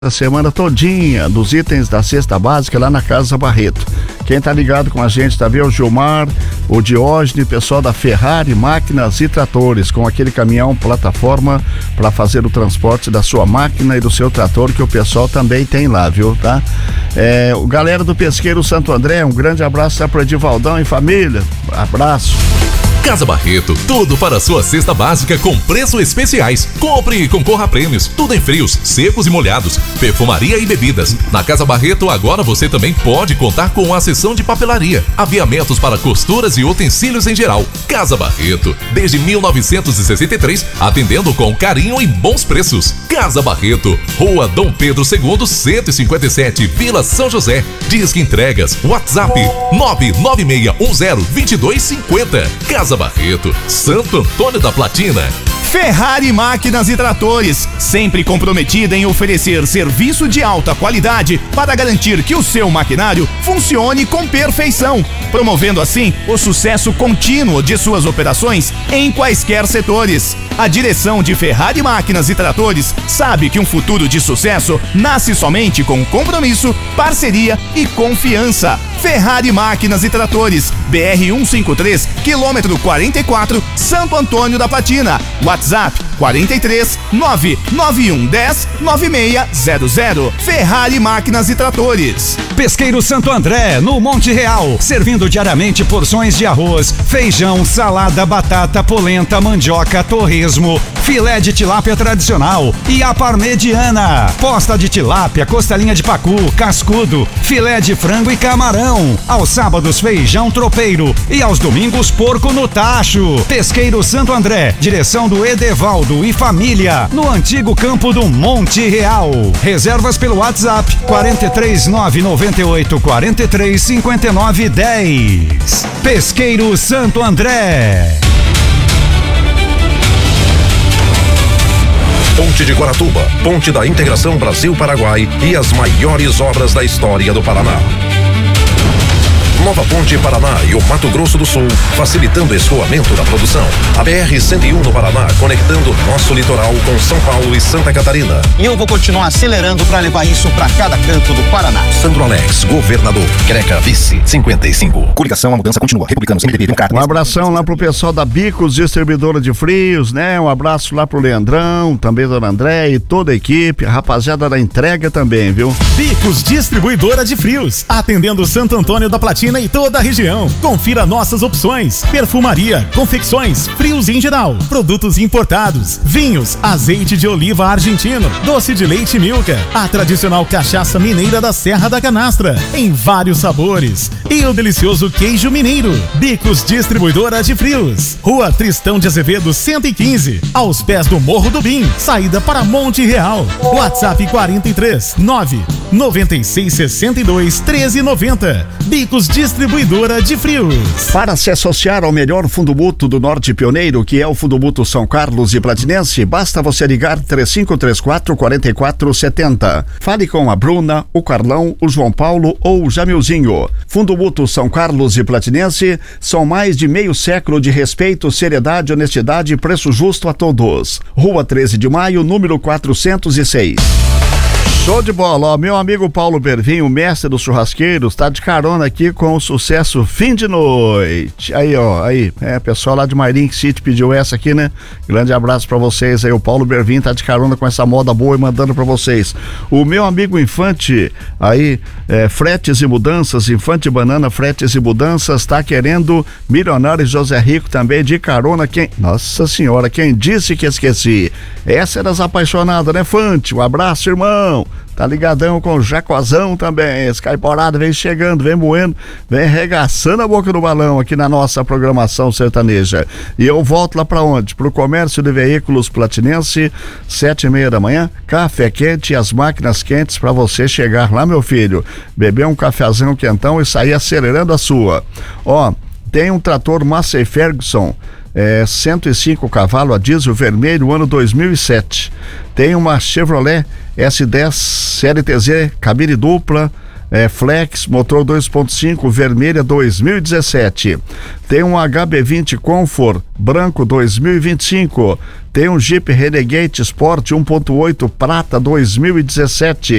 a semana todinha dos itens da cesta básica lá na Casa Barreto. Quem tá ligado com a gente também é o Gilmar, o Diógenes, pessoal da Ferrari Máquinas e Tratores, com aquele caminhão plataforma para fazer o transporte da sua máquina e do seu trator, que o pessoal também tem lá, viu, tá? O galera do Pesqueiro Santo André, um grande abraço para Edivaldão e família, abraço. Casa Barreto, tudo para a sua cesta básica com preços especiais. Compre e concorra a prêmios, tudo em frios, secos e molhados, perfumaria e bebidas. Na Casa Barreto agora você também pode contar com a seção de papelaria, aviamentos para costuras e utensílios em geral. Casa Barreto, desde 1963, atendendo com carinho e bons preços. Casa Barreto, Rua Dom Pedro II, 157, Vila São José. Disque entregas, WhatsApp 996102250. Casa Barreto, Santo Antônio da Platina. Ferrari Máquinas e Tratores, sempre comprometida em oferecer serviço de alta qualidade para garantir que o seu maquinário funcione com perfeição, promovendo assim o sucesso contínuo de suas operações em quaisquer setores. A direção de Ferrari Máquinas e Tratores sabe que um futuro de sucesso nasce somente com compromisso, parceria e confiança. Ferrari Máquinas e Tratores, BR-153, quilômetro 44, Santo Antônio da Platina. WhatsApp 43 99110 9600. Ferrari Máquinas e Tratores. Pesqueiro Santo André, no Monte Real, servindo diariamente porções de arroz, feijão, salada, batata, polenta, mandioca, torresmo, filé de tilápia tradicional e a parmegiana, posta de tilápia, costelinha de pacu, cascudo, filé de frango e camarão. Aos sábados, feijão tropeiro e aos domingos, porco no tacho. Pesqueiro Santo André, direção do Edevaldo e família, no antigo campo do Monte Real. Reservas pelo WhatsApp 43998435910. Pesqueiro Santo André. Ponte de Guaratuba, ponte da integração Brasil-Paraguai e as maiores obras da história do Paraná. Nova Ponte Paraná e o Mato Grosso do Sul, facilitando o escoamento da produção. A BR-101 no Paraná, conectando nosso litoral com São Paulo e Santa Catarina. E eu vou continuar acelerando para levar isso para cada canto do Paraná. Sandro Alex, governador. Greca, vice, 55. Coligação, a mudança continua. Republicanos, MDB, Democratas. Um abração lá pro pessoal da Bicos, distribuidora de frios, né? Um abraço lá pro Leandrão, também Dona André e toda a equipe, a rapaziada da entrega também, viu? Bicos, distribuidora de frios, atendendo Santo Antônio da Platina e toda a região. Confira nossas opções: perfumaria, confecções, frios em geral, produtos importados, vinhos, azeite de oliva argentino, doce de leite Milka, a tradicional cachaça mineira da Serra da Canastra, em vários sabores, e o delicioso queijo mineiro. Bicos, distribuidora de frios, Rua Tristão de Azevedo 115, aos pés do Morro do Bim, saída para Monte Real. WhatsApp 43 996 62 1390. Bicos, distribuidora de frios. Para se associar ao melhor fundo mútuo do Norte Pioneiro, que é o Fundo Mútuo São Carlos e Platinense, basta você ligar 3534-4470. Fale com a Bruna, o Carlão, o João Paulo ou o Jamilzinho. Fundo Mútuo São Carlos e Platinense são mais de meio século de respeito, seriedade, honestidade e preço justo a todos. Rua 13 de Maio, número 406. Show de bola, ó, meu amigo Paulo Bervinho, mestre dos churrasqueiros, tá de carona aqui com o sucesso Fim de Noite. Aí, ó, pessoal lá de Mairink City pediu essa aqui, né? Grande abraço pra vocês aí, o Paulo Bervinho tá de carona com essa moda boa e mandando pra vocês. O meu amigo Infante, aí, Fretes e Mudanças, Infante Banana, Fretes e Mudanças, tá querendo Milionário José Rico também de carona. Nossa senhora, quem disse que esqueci? Essa é das apaixonadas, né, Fante? Um abraço, irmão. Tá ligadão com o Jacozão também. Esse caiporada vem chegando, vem moendo, vem arregaçando a boca do balão aqui na nossa programação sertaneja. E eu volto lá pra onde? Pro Comércio de Veículos Platinense, 7:30 da manhã, café quente e as máquinas quentes pra você chegar lá, meu filho, beber um cafezão quentão e sair acelerando a sua. Ó, tem um trator Massey Ferguson, 105 cavalos a diesel vermelho, ano 2007. Tem uma Chevrolet S10 CLTZ, cabine dupla, Flex, motor 2.5, vermelha 2017. Tem um HB20 Comfort branco 2025. Tem um Jeep Renegade Sport 1.8 prata 2017.